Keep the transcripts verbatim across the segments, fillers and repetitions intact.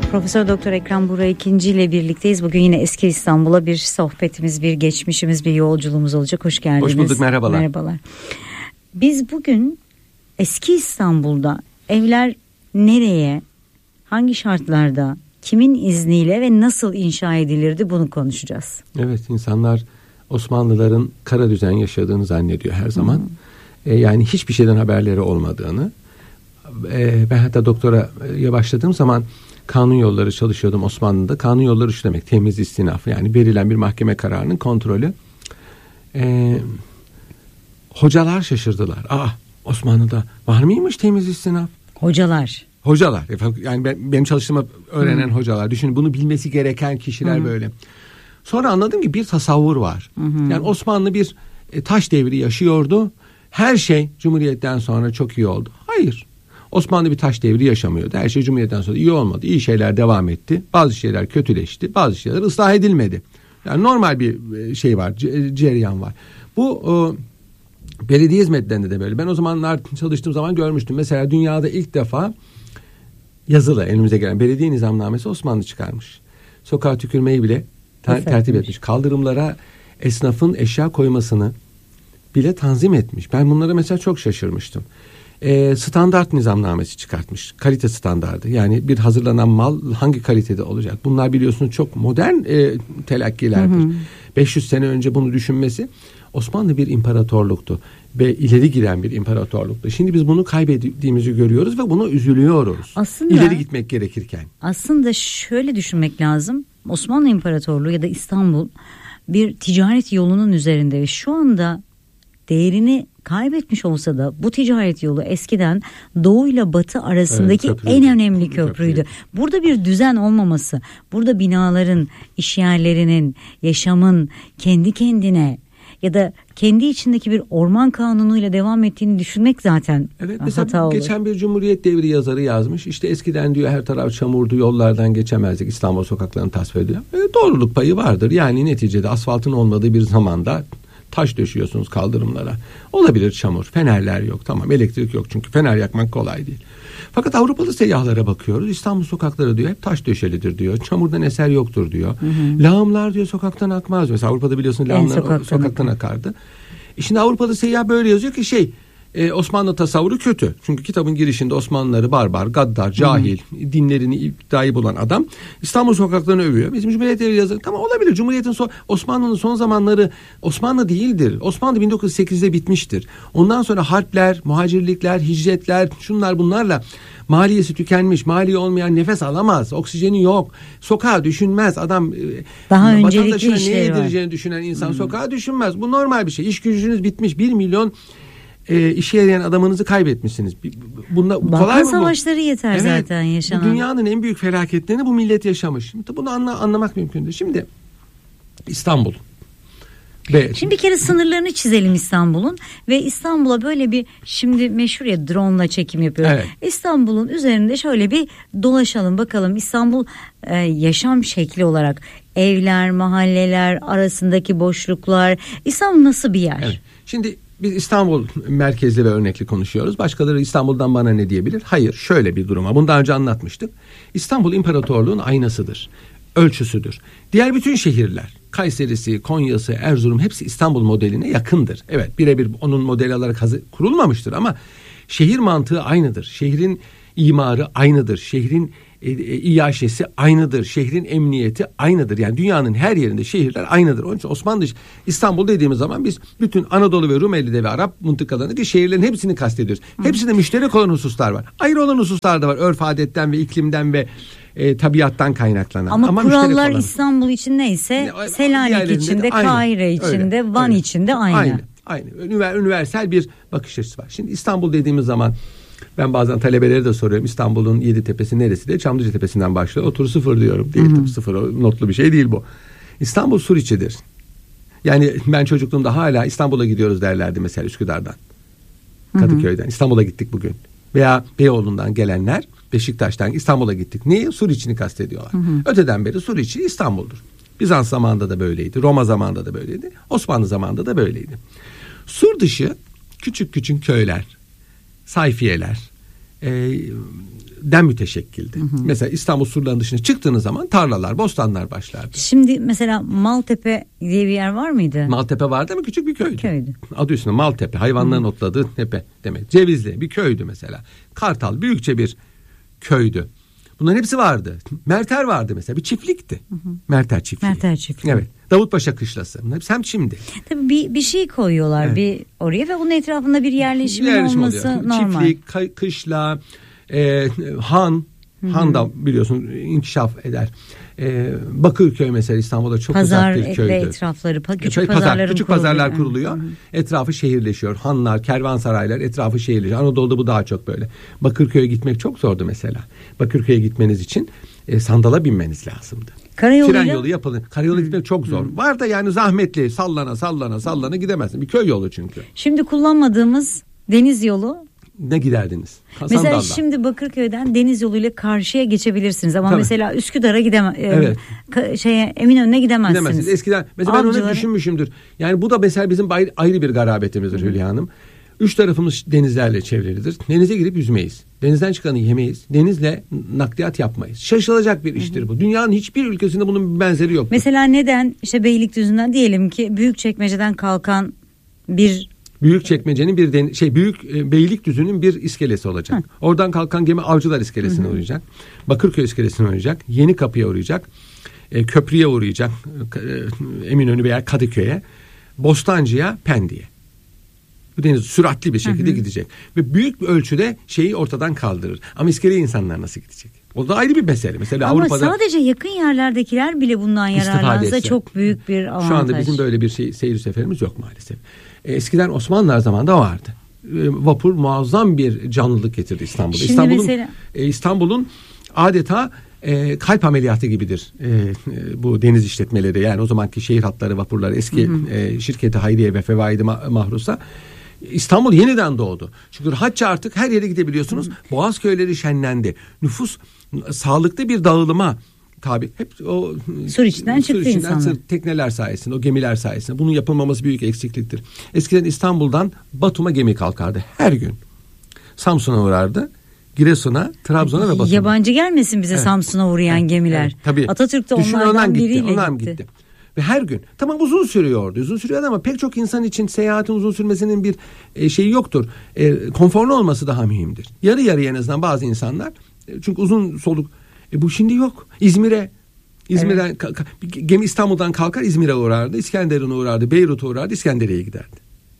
Profesör Doktor Ekrem Buğra İkinci ile birlikteyiz. Bugün yine eski İstanbul'a bir sohbetimiz, bir geçmişimiz, bir yolculuğumuz olacak. Hoş geldiniz. Hoş bulduk, merhabalar. Merhabalar. Biz bugün eski İstanbul'da evler nereye, hangi şartlarda, kimin izniyle ve nasıl inşa edilirdi bunu konuşacağız. Evet, insanlar Osmanlıların kara düzen yaşadığını zannediyor her zaman. Hmm. E, yani hiçbir şeyden haberleri olmadığını. E, ben hatta doktoraya başladığım zaman kanun yolları çalışıyordum Osmanlı'da. Kanun yolları şu demek: temiz istinaf, yani verilen bir mahkeme kararının kontrolü. E, hocalar şaşırdılar. Aa, Osmanlı'da var mıymış temiz istinaf? Hocalar. Hocalar. Yani ben, benim çalıştığımı öğrenen hmm. hocalar. Düşünün, bunu bilmesi gereken kişiler hmm. böyle. Sonra anladım ki bir tasavvur var. Hmm. Yani Osmanlı bir e, taş devri yaşıyordu. Her şey Cumhuriyet'ten sonra çok iyi oldu. Hayır. Osmanlı bir taş devri yaşamıyordu. Her şey Cumhuriyet'ten sonra iyi olmadı. İyi şeyler devam etti. Bazı şeyler kötüleşti. Bazı şeyler ıslah edilmedi. Yani normal bir şey var. C- cereyan var. Bu o, belediye hizmetlerinde de böyle. Ben o zamanlar çalıştığım zaman görmüştüm. Mesela dünyada ilk defa yazılı elimize gelen belediye nizamnamesi Osmanlı çıkarmış. Sokağa tükürmeyi bile ter- tertip etmiş. Kaldırımlara esnafın eşya koymasını bile tanzim etmiş. Ben bunlara mesela çok şaşırmıştım. E, standart nizamnamesi çıkartmış. Kalite standardı. Yani bir hazırlanan mal hangi kalitede olacak? Bunlar biliyorsunuz çok modern e, telakkilerdir. Hı hı. beş yüz sene önce bunu düşünmesi, Osmanlı bir imparatorluktu ve ileri giden bir imparatorluktu. Şimdi biz bunu kaybettiğimizi görüyoruz ve buna üzülüyoruz. Aslında, ileri gitmek gerekirken. Aslında şöyle düşünmek lazım. Osmanlı İmparatorluğu ya da İstanbul bir ticaret yolunun üzerinde ve şu anda değerini kaybetmiş olsa da bu ticaret yolu eskiden Doğu ile Batı arasındaki evet, en önemli köprüydü. köprüydü. Burada bir düzen olmaması, burada binaların, işyerlerinin, yaşamın kendi kendine ya da kendi içindeki bir orman kanunuyla devam ettiğini düşünmek zaten evet, hata olur. Geçen bir Cumhuriyet devri yazarı yazmış. İşte eskiden diyor her taraf çamurdu, yollardan geçemezdik, İstanbul sokaklarını tasvir ediyor. E, doğruluk payı vardır. Yani neticede asfaltın olmadığı bir zamanda taş döşüyorsunuz kaldırımlara. Olabilir çamur, fenerler yok, tamam, elektrik yok çünkü fener yakmak kolay değil. Fakat Avrupalı seyyahlara bakıyoruz. İstanbul sokakları diyor hep taş döşelidir diyor. Çamurdan eser yoktur diyor. Hı hı. Lağımlar diyor sokaktan akmaz. Mesela Avrupa'da biliyorsun lağımlar sokaktan, sokaktan akardı. E şimdi Avrupalı seyyah böyle yazıyor ki şey e, Osmanlı tasavvuru kötü. Çünkü kitabın girişinde Osmanlıları barbar, gaddar, cahil, hı. dinlerini iddiayı bulan adam İstanbul sokaklarını övüyor. Bizim Cumhuriyet devri yazarı tamam olabilir. Cumhuriyet'in son, Osmanlı'nın son zamanları Osmanlı değildir. Osmanlı bin dokuz yüz sekizde bitmiştir. Ondan sonra harpler, muhacirlikler, hicretler, şunlar bunlarla maliyesi tükenmiş, maliye olmayan nefes alamaz, oksijeni yok, sokağa düşünmez adam. Daha öncelikli işleri ne yedireceğini var. Düşünen insan hmm. sokağa düşünmez. Bu normal bir şey. İş gücünüz bitmiş, bir milyon e, işe yarayan adamınızı kaybetmişsiniz. Bunda kolay mı bu? Savaşları yeter evet, zaten yaşanan. Bu dünyanın en büyük felaketlerini bu millet yaşamış. Bunu anla, anlamak mümkündür. Şimdi İstanbul. Ve şimdi bir kere sınırlarını çizelim İstanbul'un ve İstanbul'a böyle bir şimdi meşhur ya drone'la çekim yapıyoruz. Evet. İstanbul'un üzerinde şöyle bir dolaşalım bakalım İstanbul e, yaşam şekli olarak evler, mahalleler arasındaki boşluklar, İstanbul nasıl bir yer? Evet. Şimdi biz İstanbul merkezli ve örnekli konuşuyoruz. Başkaları İstanbul'dan bana ne diyebilir? Hayır, şöyle bir duruma. Bunu daha önce anlatmıştık. İstanbul İmparatorluğun aynasıdır, ölçüsüdür. Diğer bütün şehirler, Kayseri'si, Konya'sı, Erzurum hepsi İstanbul modeline yakındır. Evet, birebir onun modeli olarak hazır, kurulmamıştır ama şehir mantığı aynıdır. Şehrin imarı aynıdır. Şehrin e, e, iaşesi aynıdır. Şehrin emniyeti aynıdır. Yani dünyanın her yerinde şehirler aynıdır. Onun için Osmanlı İstanbul dediğimiz zaman biz bütün Anadolu ve Rumeli'de ve Arap mıntıkalarındaki şehirlerin hepsini kastediyoruz. Hı. Hepsinde müşterek olan hususlar var. Ayrı olan hususlar da var. Örf adetten ve iklimden ve E, tabiattan kaynaklanan. Ama, Ama kurallar İstanbul için neyse e, Selanik içinde, Kahire içinde, öyle, Van öyle. içinde aynı. Aynı. Aynı. Üniversal bir bakış açısı var. Şimdi İstanbul dediğimiz zaman ben bazen talebelere de soruyorum. İstanbul'un Yeditepe'si neresi diye. Çamlıca Tepesi'nden başlıyor. Otur sıfır diyorum. Değil tabii, sıfır notlu bir şey değil bu. İstanbul Suriçi'dir. Yani ben çocukluğumda hala İstanbul'a gidiyoruz derlerdi mesela Üsküdar'dan. Kadıköy'den. İstanbul'a gittik bugün. Veya Beyoğlu'ndan gelenler Beşiktaş'tan İstanbul'a gittik. Neyi? Suriçi'ni kastediyorlar. Hı hı. Öteden beri Suriçi İstanbul'dur. Bizans zamanında da böyleydi. Roma zamanında da böyleydi. Osmanlı zamanında da böyleydi. Sur dışı küçük küçük köyler, sayfiyeler, e, den müteşekkildi. Hı hı. Mesela İstanbul surlarının dışına çıktığınız zaman tarlalar, bostanlar başlardı. Şimdi mesela Maltepe diye bir yer var mıydı? Maltepe vardı ama küçük bir köydü. Köydü. Adı üstünde Maltepe, hayvanların hı. otladığı tepe demek. Cevizli bir köydü mesela. Kartal büyükçe bir köydü. Bunların hepsi vardı. Merter vardı mesela, bir çiftlikti. Hı hı. Merter çiftliği. Merter çiftliği. Evet. Davutpaşa kışlası. Bunlar hepsi hem şimdi. Tabii bir, bir şey koyuyorlar evet. bir oraya ve onun etrafında bir yerleşim, yerleşim olması oluyor. Normal. Çiftlik, kışla, e, han, Hı-hı. han da biliyorsun inkişaf eder. E, Bakırköy mesela İstanbul'da çok Pazar uzak bir köydü. Pazar etrafları, küçük Pazar, pazarların küçük kuruluyor. pazarlar kuruluyor. Hı-hı. Etrafı şehirleşiyor. Hanlar, kervansaraylar etrafı şehirleşiyor. Anadolu'da bu daha çok böyle. Bakırköy'e gitmek çok zordu mesela. Bakırköy'e gitmeniz için e, sandala binmeniz lazımdı. Karayoluyla... Tren yolu yapılır. Karayolu gitmek çok zor. Hı. Var da yani zahmetli. Sallana sallana sallana gidemezsin. Bir köy yolu çünkü. Şimdi kullanmadığımız deniz yolu. Ne giderdiniz? Mesela Sandal'da. Şimdi Bakırköy'den deniz yoluyla karşıya geçebilirirsiniz. Ama Tabii. mesela Üsküdar'a gidemez. Evet. E, şeye Eminönü'ne gidemezsiniz. Gidemezsiniz. Eskiden mesela Avcıları... ben onu düşünmüşümdür. Yani bu da mesela bizim ayrı bir garabetimizdir Hülya Hanım. Üç tarafımız denizlerle çevrilidir. Denize girip yüzmeyiz. Denizden çıkanı yemeyiz. Denizle nakliyat yapmayız. Şaşılacak bir iştir bu. Dünyanın hiçbir ülkesinde bunun bir benzeri yok. Mesela neden işte Beylikdüzü'nden diyelim ki Büyükçekmece'den kalkan bir Büyükçekmece'nin bir den- şey büyük e, Beylikdüzü'nün bir iskelesi olacak. Hı. Oradan kalkan gemi Avcılar iskelesine Hı-hı. uğrayacak. Bakırköy iskelesine uğrayacak. Yenikapı'ya uğrayacak. E, köprüye uğrayacak. E, Eminönü veya Kadıköy'e. Bostancı'ya, Pendik'e. Bu deniz süratli bir şekilde hı hı. gidecek. Ve büyük bir ölçüde şeyi ortadan kaldırır. Ama iskeleye insanlar nasıl gidecek? O da ayrı bir mesele. Mesela Ama Avrupa'da sadece yakın yerlerdekiler bile bundan yararlansa çok büyük bir avantaj. Şu anda bizim böyle bir şey, seyir seferimiz yok maalesef. E, eskiden Osmanlılar zamanında vardı. E, vapur muazzam bir canlılık getirdi İstanbul'da. Şimdi İstanbul'un, mesela... e, İstanbul'un adeta e, kalp ameliyatı gibidir e, e, bu deniz işletmeleri. Yani o zamanki şehir hatları, vapurları, eski hı hı. E, şirketi Hayriye ve Fevaid-i Mahrusa. İstanbul yeniden doğdu. Çünkü rahatça artık her yere gidebiliyorsunuz. Hı. Boğaz köyleri şenlendi. Nüfus sağlıklı bir dağılıma tabi. Hep o Suriç'ten çıktı insanlar. Tekneler sayesinde, o gemiler sayesinde. Bunun yapılmaması büyük eksikliktir. Eskiden İstanbul'dan Batum'a gemi kalkardı her gün. Samsun'a uğrardı. Giresun'a, Trabzon'a ve Batum'a. Yabancı gelmesin bize evet. Samsun'a uğrayan evet. gemiler. Evet. Tabii. Atatürk de onlardan gitti, biriyle onlar gitti. gitti. Ve her gün. Tamam uzun sürüyordu. Uzun sürüyordu ama pek çok insan için seyahatin uzun sürmesinin bir e, şeyi yoktur. E, konforlu olması daha mühimdir. Yarı yarıya en azından bazı insanlar. E, çünkü uzun soluk. E, bu şimdi yok. İzmir'e İzmir'den evet. ka, ka, gemi İstanbul'dan kalkar İzmir'e uğrardı. İskenderun'a uğrardı. Beyrut'a uğrardı. İskenderiye'ye giderdi.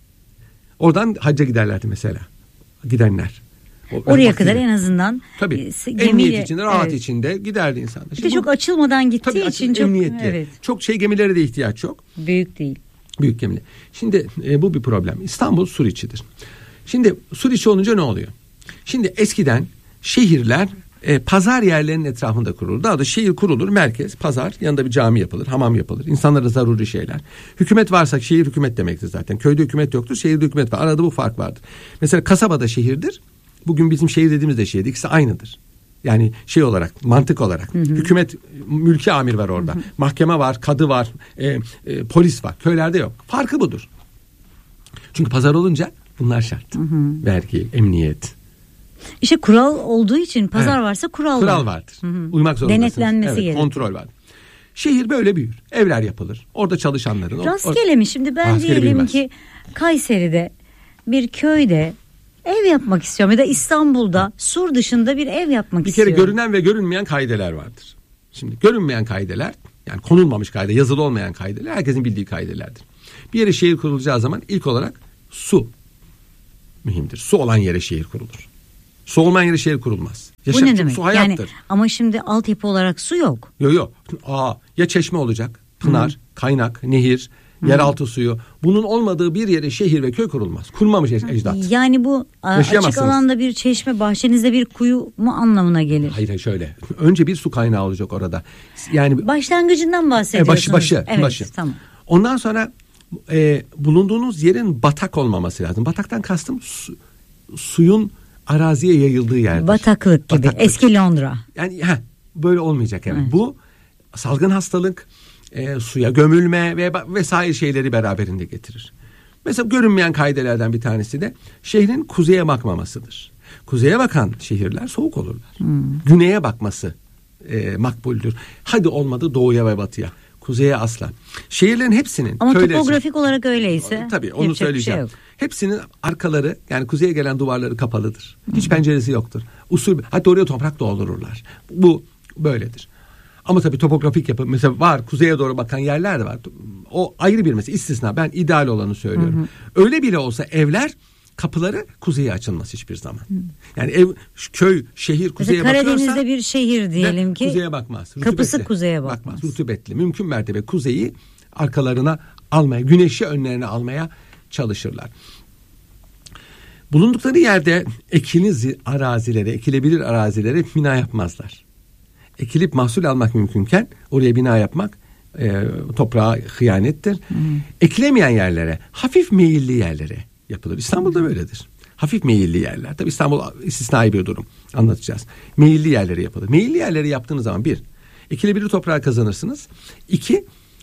Oradan hacca giderlerdi mesela. Gidenler. O, Oraya kadar en azından tabii gemiyle, emniyet içinde, rahat evet. içinde giderdi insanlar. Bir de çok açılmadan gittiği tabii, için çok emniyetli. Evet. Çok şey gemilere de ihtiyaç yok. Büyük değil. Büyük gemiler. Şimdi e, bu bir problem. İstanbul Suriçi'dir. Şimdi Suriçi olunca ne oluyor? Şimdi eskiden şehirler e, pazar yerlerinin etrafında kurulur. Daha da şehir kurulur, merkez, pazar, yanında bir cami yapılır, hamam yapılır. İnsanlara zaruri şeyler. Hükümet varsa şehir hükümet demektir zaten. Köyde hükümet yoktur, şehirde hükümet var. Arada bu fark vardır. Mesela kasabada şehirdir. Bugün bizim şehir dediğimiz de şehirde ikisi aynıdır. Yani şey olarak, mantık olarak. Hı hı. Hükümet, mülki amir var orada. Hı hı. Mahkeme var, kadı var, e, e, polis var. Köylerde yok. Farkı budur. Çünkü pazar olunca bunlar şart. Hı hı. Vergi, emniyet. İşte kural olduğu için pazar evet. varsa kural, kural var. vardır. Hı hı. Uymak zorundasınız. Denetlenmesi evet, gerekir. Kontrol var. Şehir böyle büyür. Evler yapılır. Orada çalışanların. Rastgele mi? Şimdi ben diyelim bilmez. ki Kayseri'de bir köyde ev yapmak istiyorum ya da İstanbul'da sur dışında bir ev yapmak bir istiyorum. Bir kere görünen ve görünmeyen kaideler vardır. Şimdi görünmeyen kaideler, yani konulmamış kaide, yazılı olmayan kaideler herkesin bildiği kaidelerdir. Bir yere şehir kurulacağı zaman ilk olarak su mühimdir. Su olan yere şehir kurulur. Su olmayan yere şehir kurulmaz. Yaşam, bu ne demek? Su hayattır. Yani, ama şimdi altyapı olarak su yok. Yok yok. Aa, ya çeşme olacak, pınar, Hı. kaynak, nehir, yeraltı suyu. Bunun olmadığı bir yere şehir ve köy kurulmaz. Kurmamış ecdat. Yani bu açık alanda bir çeşme, bahçenizde bir kuyu mu anlamına gelir? Hayır hayır şöyle. Önce bir su kaynağı olacak orada. Yani başlangıcından bahsediyorsunuz. E, başı başı. Evet, başı. Tamam. Ondan sonra e, bulunduğunuz yerin batak olmaması lazım. Bataktan kastım su, suyun araziye yayıldığı yerdir. Bataklık gibi. Bataklık. Eski Londra. Yani heh, böyle olmayacak evet. evet. Bu salgın hastalık, E, suya gömülme ve vesaire şeyleri beraberinde getirir. Mesela görünmeyen kaidelerden bir tanesi de şehrin kuzeye bakmamasıdır. Kuzeye bakan şehirler soğuk olurlar. Hmm. Güneye bakması e, makbuldür. Hadi olmadı doğuya ve batıya. Kuzeye asla. Şehirlerin hepsinin ama köyler, topografik olarak öyleyse tabii onu söyleyeceğim. Şey hepsinin arkaları, yani kuzeye gelen duvarları kapalıdır. Hiç hmm. penceresi yoktur. Usul, hatta oraya toprak doldururlar. Bu böyledir. Ama tabii topografik yapı mesela var, kuzeye doğru bakan yerler de var. O ayrı bir mesele, istisna. Ben ideal olanı söylüyorum. Hı hı. Öyle bile olsa evler kapıları kuzeye açılmaz hiçbir zaman. Hı. Yani ev, köy, şehir kuzeye mesela bakıyorsa Karadeniz'de bir şehir diyelim ki kuzeye bakmaz. Kapısı kuzeye bakmaz. bakmaz. Rutubetli. Mümkün mertebe kuzeyi arkalarına almaya, güneşi önlerine almaya çalışırlar. Bulundukları yerde ekili arazilere, ekilebilir arazilere bina yapmazlar. Ekilip mahsul almak mümkünken oraya bina yapmak e, toprağa hıyanettir. Hmm. Ekilemeyen yerlere, hafif meyilli yerlere yapılır. İstanbul'da böyledir. Hafif meyilli yerler. Tabii İstanbul istisnai bir durum. Anlatacağız. Meyilli yerlere yapılır. Meyilli yerleri yaptığınız zaman bir, ekilebilir toprağı kazanırsınız. İki,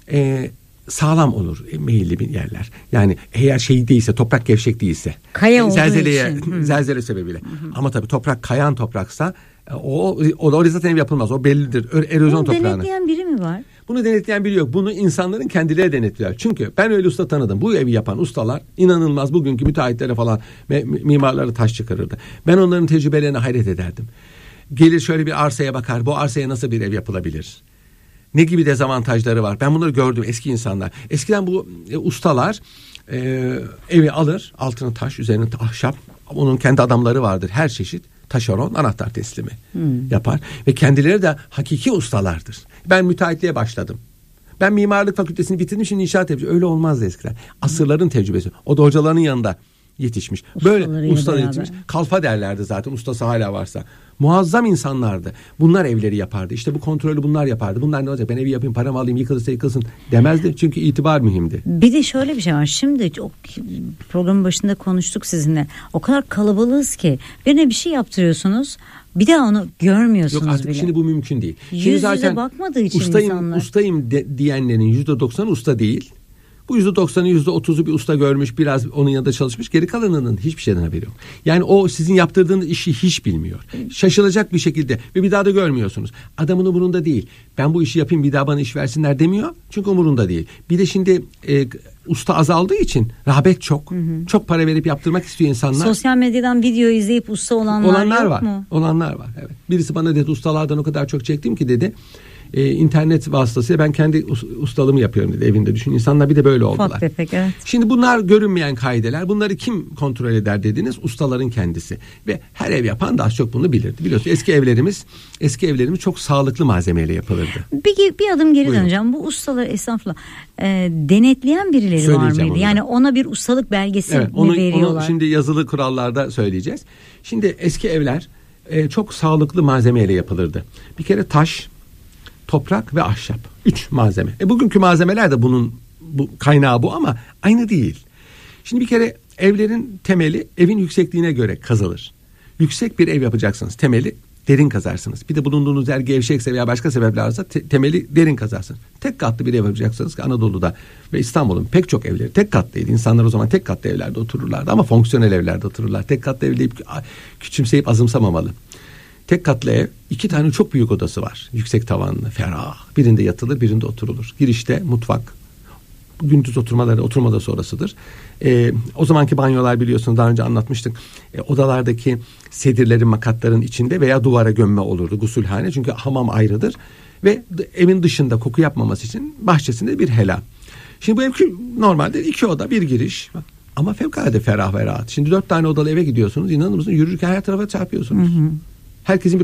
e, sağlam olur meyilli bir yerler. Yani eğer şey değilse, toprak gevşek değilse. Kaya olduğu zelzeleye, için. Zelzele sebebiyle. Hı-hı. Ama tabii toprak kayan topraksa o, o, o zaten ev yapılmaz. O bellidir. Erozyon toprağına. Bunu denetleyen biri mi var? Bunu denetleyen biri yok. Bunu insanların kendileri denetliyor. Çünkü ben öyle usta tanıdım. Bu evi yapan ustalar inanılmaz, bugünkü müteahhitlere falan mimarları taş çıkarırdı. Ben onların tecrübelerine hayret ederdim. Gelir şöyle bir arsaya bakar. Bu arsaya nasıl bir ev yapılabilir? Ne gibi dezavantajları var? Ben bunları gördüm, eski insanlar. Eskiden bu e, ustalar e, evi alır, altını taş, üzerine ahşap. Onun kendi adamları vardır, her çeşit. Taşeron, anahtar teslimi hmm. yapar. Ve kendileri de hakiki ustalardır. Ben müteahhitliğe başladım. Ben mimarlık fakültesini bitirdim, şimdi inşaat yapacağım. Öyle olmazdı eskiden. Asırların tecrübesi. O da hocaların yanında yetişmiş. Böyle ustalar yetişmiş. Kalfa derlerdi zaten, ustası hala varsa. Muazzam insanlardı. Bunlar evleri yapardı. İşte bu kontrolü bunlar yapardı. Bunlar ne olacak? Ben evi yapayım, paramı alayım, yıkılırsa yıkılsın demezdi. Çünkü itibar mühimdi. Bir de şöyle bir şey var. Şimdi çok programın başında konuştuk sizinle. O kadar kalabalığız ki birine bir şey yaptırıyorsunuz. Bir daha onu görmüyorsunuz Yok artık bile. Şimdi bu mümkün değil. Yüz şimdi yüze zaten bakmadığı için ustayım, insanlar. Ustayım de, diyenlerin yüzde doksanı usta değil. Bu yüzde doksanı, yüzde otuzu bir usta görmüş, biraz onun yanında çalışmış. Geri kalanının hiçbir şeyden haberi yok. Yani o sizin yaptırdığınız işi hiç bilmiyor. Şaşılacak bir şekilde ve bir daha da görmüyorsunuz. Adamın umurunda değil. Ben bu işi yapayım, bir daha bana iş versinler demiyor. Çünkü umurunda değil. Bir de şimdi e, usta azaldığı için rağbet çok. Hı hı. Çok para verip yaptırmak istiyor insanlar. Sosyal medyadan video izleyip usta olanlar, olanlar yok var. mu? Olanlar var. Evet. Birisi bana dedi, ustalardan o kadar çok çektim ki dedi. Ee, internet vasıtasıyla ben kendi ustalığımı yapıyorum dedi evinde. Düşün, insanlar bir de böyle oldular. Ufak tefek, evet. Şimdi bunlar görünmeyen kaideler. Bunları kim kontrol eder dediniz? Ustaların kendisi. Ve her ev yapan da az çok bunu bilirdi. Biliyorsunuz eski evlerimiz eski evlerimiz çok sağlıklı malzemeyle yapılırdı. Bir, bir adım geri Buyurun. döneceğim. Bu ustalar esnafla e, denetleyen birileri var mıydı? Onu yani ona bir ustalık belgesi evet, mi onu, veriyorlar? Onu şimdi yazılı kurallarda söyleyeceğiz. Şimdi eski evler e, çok sağlıklı malzemeyle yapılırdı. Bir kere taş, toprak ve ahşap. Üç malzeme. E bugünkü malzemeler de bunun bu kaynağı bu ama aynı değil. Şimdi bir kere evlerin temeli evin yüksekliğine göre kazılır. Yüksek bir ev yapacaksınız. Temeli derin kazarsınız. Bir de bulunduğunuz yer gevşekse veya başka sebepler varsa te- temeli derin kazarsınız. Tek katlı bir ev yapacaksınız ki Anadolu'da ve İstanbul'un pek çok evleri tek katlıydı. İnsanlar o zaman tek katlı evlerde otururlardı ama fonksiyonel evlerde otururlar. Tek katlı ev deyip küçümseyip azımsamamalı. Tek katlı ev, iki tane çok büyük odası var. Yüksek tavanlı, ferah. Birinde yatılır, birinde oturulur. Girişte mutfak. Gündüz oturmaları, oturma odası orasıdır. Ee, o zamanki banyolar biliyorsunuz, daha önce anlatmıştık. Ee, odalardaki sedirlerin, makatların içinde veya duvara gömme olurdu gusülhane. Çünkü hamam ayrıdır. Ve evin dışında koku yapmaması için bahçesinde bir helal. Şimdi bu ev normalde iki oda, bir giriş. Ama fevkalade ferah ve rahat. Şimdi dört tane odalı eve gidiyorsunuz. İnanır mısınız? Yürürken her tarafa çarpıyorsunuz. Hı hı. Herkesin bir